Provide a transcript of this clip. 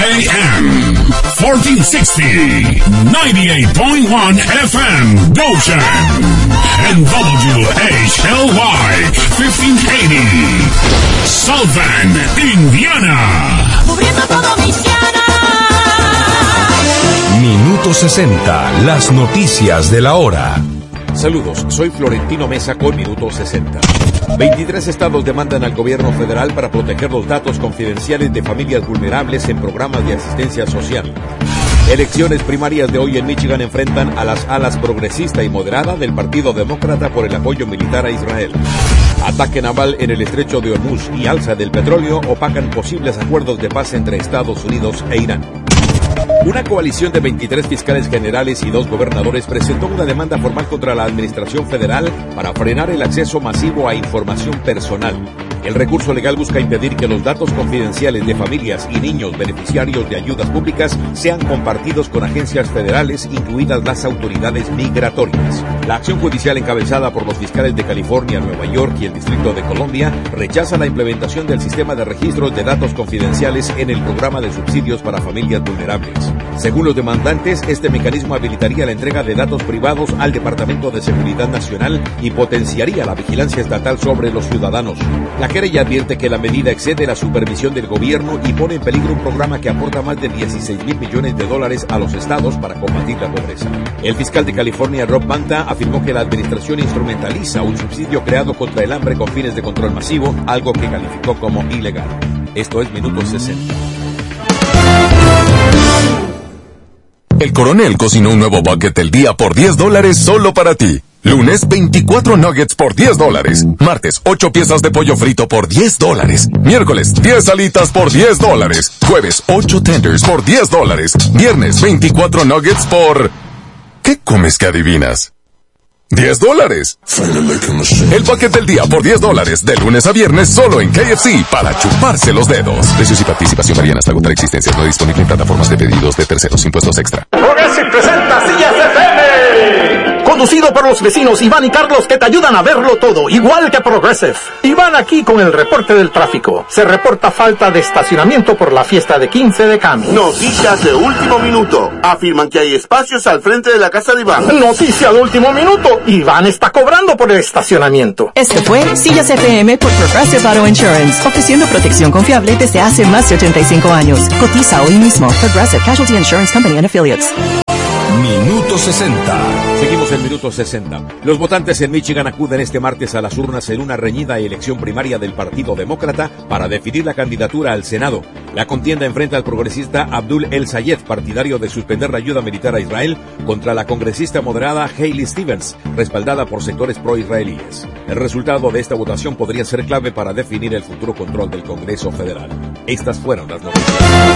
AM 1460, 98.1 FM, Goshen, and WHLY 1580, South Bend, Indiana. Cubriendo todo Michiana. Minuto 60, las noticias de la hora. Saludos, soy Florentino Mesa con Minuto 60. 23 estados demandan al gobierno federal para proteger los datos confidenciales de familias vulnerables en programas de asistencia social. Elecciones primarias de hoy en Michigan enfrentan a las alas progresista y moderada del Partido Demócrata por el apoyo militar a Israel. Ataque naval en el estrecho de Hormuz y alza del petróleo opacan posibles acuerdos de paz entre Estados Unidos e Irán. Una coalición de 23 fiscales generales y 2 gobernadores presentó una demanda formal contra la Administración Federal para frenar el acceso masivo a información personal. El recurso legal busca impedir que los datos confidenciales de familias y niños beneficiarios de ayudas públicas sean compartidos con agencias federales, incluidas las autoridades migratorias. La acción judicial encabezada por los fiscales de California, Nueva York y el Distrito de Columbia rechaza la implementación del sistema de registros de datos confidenciales en el programa de subsidios para familias vulnerables. Según los demandantes, este mecanismo habilitaría la entrega de datos privados al Departamento de Seguridad Nacional y potenciaría la vigilancia estatal sobre los ciudadanos. La querella advierte que la medida excede la supervisión del gobierno y pone en peligro un programa que aporta más de $16,000 millones a los estados para combatir la pobreza. El fiscal de California, Rob Manta, afirmó que la administración instrumentaliza un subsidio creado contra el hambre con fines de control masivo, algo que calificó como ilegal. Esto es Minuto 60. El Coronel cocinó un nuevo bucket del día por $10 solo para ti. Lunes, 24 nuggets por $10. Martes, 8 piezas de pollo frito por $10. Miércoles, 10 alitas por $10. Jueves, 8 tenders por $10. Viernes, 24 nuggets por... ¿Qué comes que adivinas? $10. El bucket del día por $10, de lunes a viernes solo en KFC, para chuparse los dedos. Precios y participación varían hasta agotar existencias. No disponible en plataformas de pedidos de terceros. Impuestos extra. Progressive presenta Sillas FM. Conducido por los vecinos Iván y Carlos, que te ayudan a verlo todo, igual que Progressive. Iván aquí con el reporte del tráfico. Se reporta falta de estacionamiento por la fiesta de 15 de Cami. Noticias de último minuto. Afirman que hay espacios al frente de la casa de Iván. Noticia de último minuto. Iván está cobrando por el estacionamiento. Este fue Sillas FM por Progressive Auto Insurance, ofreciendo protección confiable desde hace más de 85 años. Cotiza hoy mismo. Progressive Casualty Insurance Company and Affiliates. Minuto 60. Seguimos en Minuto 60. Los votantes en Michigan acuden este martes a las urnas en una reñida elección primaria del Partido Demócrata para definir la candidatura al Senado. La contienda enfrenta al progresista Abdul El Sayed, partidario de suspender la ayuda militar a Israel, contra la congresista moderada Hailey Stevens, respaldada por sectores pro-israelíes. El resultado de esta votación podría ser clave para definir el futuro control del Congreso Federal. Estas fueron las noticias.